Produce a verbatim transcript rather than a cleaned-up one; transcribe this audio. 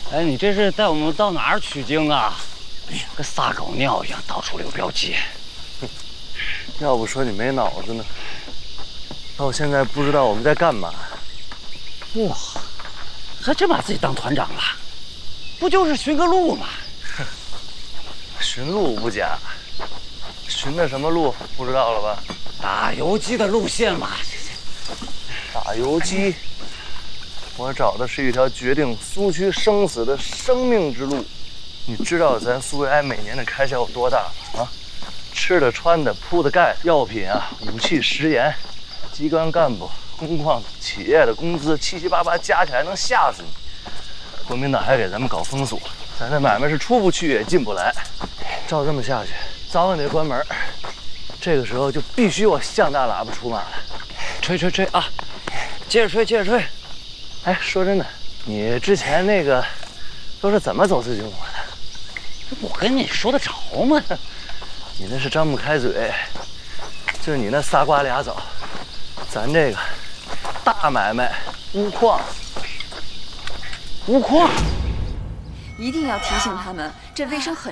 哎，你这是带我们到哪儿取经啊？跟撒狗尿一样，到处留标记。 要不说你没脑子呢，到现在不知道我们在干嘛。 哇，还真把自己当团长了？不就是寻个路吗？ 寻路不假，寻的什么路不知道了吧？ 打游击的路线嘛。 打游击，我找的是一条决定苏区生死的生命之路。你知道咱苏维埃每年的开销有多大吗？啊，吃的、穿的、铺的、盖药品啊、武器、食盐，机关干部、工矿企业的工资七七八八加起来能吓死你。国民党还给咱们搞封锁，咱这买卖是出不去也进不来。照这么下去，早晚得关门。这个时候就必须我向大喇叭出马了， 吹吹吹啊！接着吹，接着吹。 哎，说真的，你之前那个都是怎么走私军火的？ 我跟你说得着吗？ 你那是张不开嘴，就是你那仨瓜俩枣。咱这个大买卖，钨矿，钨矿， 一定要提醒他们，这卫生很